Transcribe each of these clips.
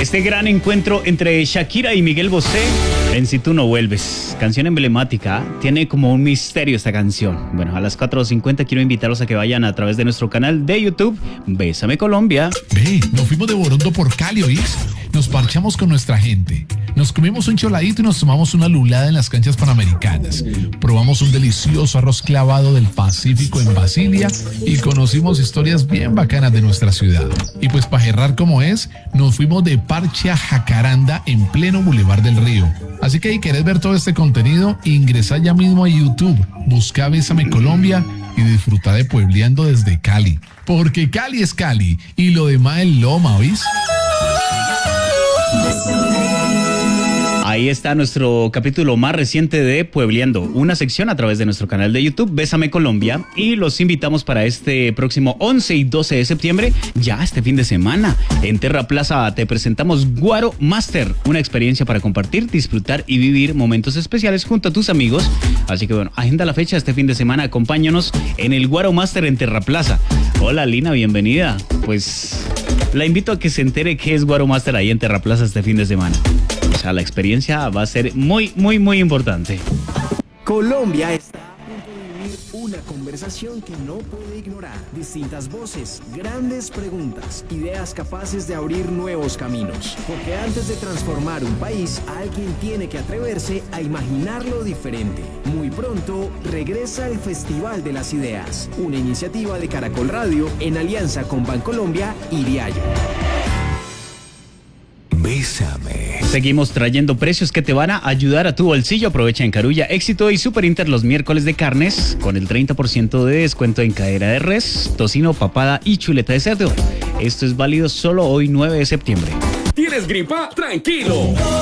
Este gran encuentro entre Shakira y Miguel Bosé en Si Tú No Vuelves. Canción emblemática. Tiene como un misterio esta canción. Bueno, a las 4:50 quiero invitarlos a que vayan a través de nuestro canal de YouTube, Bésame Colombia. Ve, nos fuimos de Borondo por Cali, ¿oís? Nos parchamos con nuestra gente. Nos comimos un choladito y nos tomamos una lulada en las canchas panamericanas. Probamos un delicioso arroz clavado del Pacífico en Basilia y conocimos historias bien bacanas de nuestra ciudad. Y pues para cerrar como es, nos fuimos de parche a Jacaranda en pleno Boulevard del Río. Así que si querés ver todo este contenido, ingresa ya mismo a YouTube, busca Bésame Colombia y disfruta de Puebleando desde Cali. Porque Cali es Cali y lo demás es Loma, ¿oís? Ahí está nuestro capítulo más reciente de Puebleando, una sección a través de nuestro canal de YouTube, Bésame Colombia, y los invitamos para este próximo 11 y 12 de septiembre, ya este fin de semana. En Terra Plaza te presentamos Guaro Master, una experiencia para compartir, disfrutar y vivir momentos especiales junto a tus amigos. Así que bueno, agenda la fecha este fin de semana, acompáñanos en el Guaro Master en Terra Plaza. Hola Lina, bienvenida. Pues la invito a que se entere qué es Guaro Master ahí en Terra Plaza este fin de semana. O sea, la experiencia va a ser muy importante. Colombia está a punto de vivir una conversación que no puede ignorar. Distintas voces, grandes preguntas, ideas capaces de abrir nuevos caminos. Porque antes de transformar un país, alguien tiene que atreverse a imaginarlo diferente. Muy pronto regresa el Festival de las Ideas, una iniciativa de Caracol Radio en alianza con Bancolombia y Diallo. Bésame. Seguimos trayendo precios que te van a ayudar a tu bolsillo. Aprovecha en Carulla, Éxito y Super Inter los miércoles de carnes con el 30% de descuento en cadera de res, tocino, papada y chuleta de cerdo. Esto es válido solo hoy 9 de septiembre. ¿Tienes gripa? Tranquilo.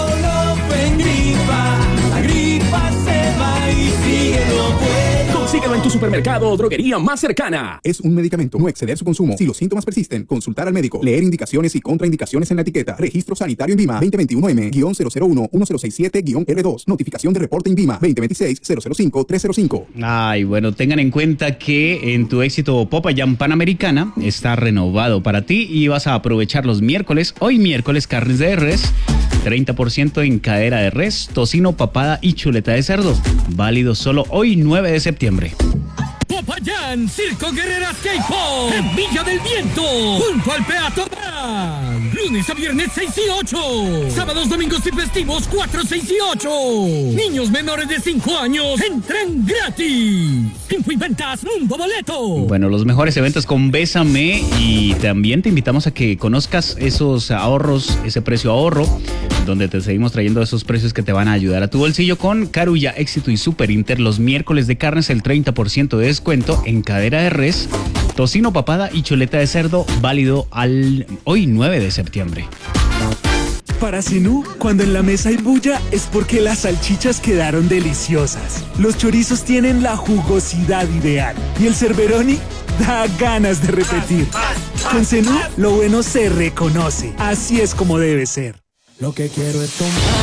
La gripa se va y síguelo pues. Consíguelo en tu supermercado o droguería más cercana. Es un medicamento. No exceder su consumo. Si los síntomas persisten, consultar al médico. Leer indicaciones y contraindicaciones en la etiqueta. Registro sanitario INVIMA 2021M-001-1067-R2. Notificación de reporte INVIMA 2026-005-305. Ay, bueno, tengan en cuenta que en tu Éxito Popayán Panamericana está renovado para ti y vas a aprovechar los miércoles. Hoy miércoles carnes de res, 30% en cadera de res, tocino, papada y chuleta de cerdo. Válido solo hoy 9 de septiembre. Popayán, Circo Guerreras K-Pop, en Villa del Viento, junto al peatonal. Lunes a viernes 6 y 8. Sábados, domingos y festivos 4, 6 y 8. Niños menores de 5 años entran gratis. Info y ventas Mundo Boleto. Bueno, los mejores eventos con Bésame, y también te invitamos a que conozcas esos ahorros, ese precio ahorro, donde te seguimos trayendo esos precios que te van a ayudar a tu bolsillo con Carulla, Éxito y Super Inter los miércoles de carnes, el 30% de descuento en cadera de res, tocino, papada y chuleta de cerdo, válido hoy 9 de septiembre. Para Zenú, cuando en la mesa hay bulla es porque las salchichas quedaron deliciosas. Los chorizos tienen la jugosidad ideal y el Cerberoni da ganas de repetir. Con Zenú, lo bueno se reconoce. Así es como debe ser. Lo que quiero es tomar.